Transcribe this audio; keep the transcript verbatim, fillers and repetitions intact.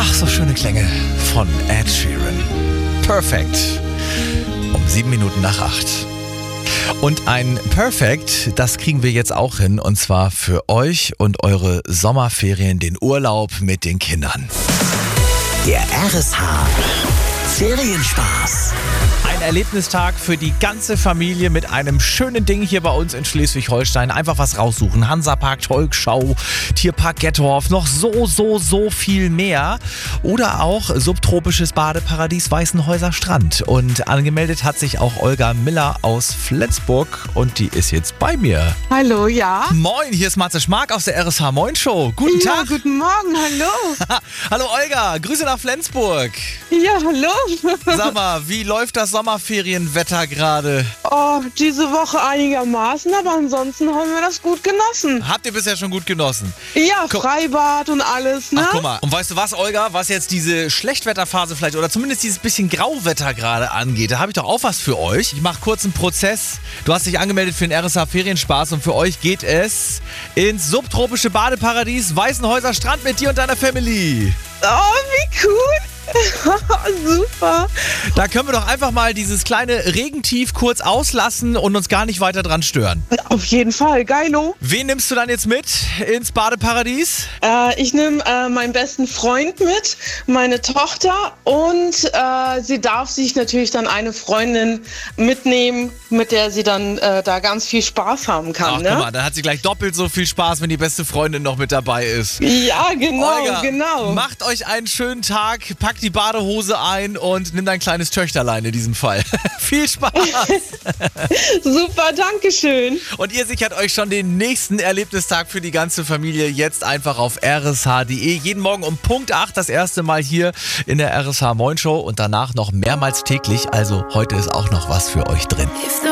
Ach, so schöne Klänge von Ed Sheeran. Perfect. Um sieben Minuten nach acht. Und ein Perfect, das kriegen wir jetzt auch hin. Und zwar für euch und eure Sommerferien, den Urlaub mit den Kindern. Der R S H Ferienspaß. Ein Erlebnistag für die ganze Familie mit einem schönen Ding hier bei uns in Schleswig-Holstein. Einfach was raussuchen. Hansapark, Tolkschau, Tierpark Gettorf, noch so, so, so viel mehr. Oder auch subtropisches Badeparadies Weißenhäuser Strand. Und angemeldet hat sich auch Olga Miller aus Flensburg und die ist jetzt bei mir. Hallo, ja? Moin, hier ist Matze Schmark aus der R S H Moin Show. Guten Ja, Tag. guten Morgen, hallo. Hallo Olga, Grüße nach Flensburg. Ja, hallo. Sag mal, wie läuft das Sommerferienwetter gerade? Oh, diese Woche einigermaßen, aber ansonsten haben wir das gut genossen. Habt ihr bisher schon gut genossen? Ja, Guck- Freibad und alles, ne? Ach, guck mal. Und weißt du was, Olga, was jetzt diese Schlechtwetterphase vielleicht oder zumindest dieses bisschen Grauwetter gerade angeht, da habe ich doch auch was für euch. Ich mache kurz einen Prozess. Du hast dich angemeldet für den R S H Ferienspaß und für euch geht es ins subtropische Badeparadies Weißenhäuser Strand mit dir und deiner Family. Oh, wie cool. Super. Da können wir doch einfach mal dieses kleine Regentief kurz auslassen und uns gar nicht weiter dran stören. Auf jeden Fall, geilo. Wen nimmst du dann jetzt mit ins Badeparadies? Äh, ich nehme äh, meinen besten Freund mit, meine Tochter und äh, sie darf sich natürlich dann eine Freundin mitnehmen, mit der sie dann äh, da ganz viel Spaß haben kann. Ach, ne? guck mal, dann hat sie gleich doppelt so viel Spaß, wenn die beste Freundin noch mit dabei ist. Ja, genau, Olga, genau. macht euch einen schönen Tag, packt die Badehose ein und nimm dein kleines Töchterlein in diesem Fall. Viel Spaß! Super, danke schön. Und ihr sichert euch schon den nächsten Erlebnistag für die ganze Familie jetzt einfach auf r s h punkt d e. Jeden Morgen um Punkt acht das erste Mal hier in der R S H Moin Show und danach noch mehrmals täglich. Also heute ist auch noch was für euch drin. If the